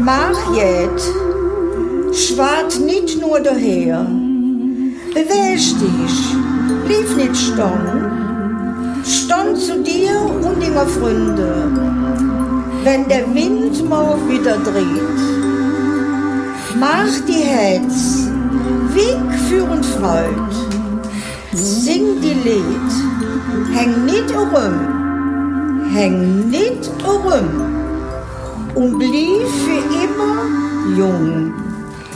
Mach jet, schwart nicht nur daher. Beweg dich, blieb nicht stehen. Stand zu dir und deiner Freunde, wenn der Wind mal wieder dreht. Mach die Herz, wink für und Freud. Sing die Lied, häng nicht und blieb für immer jung.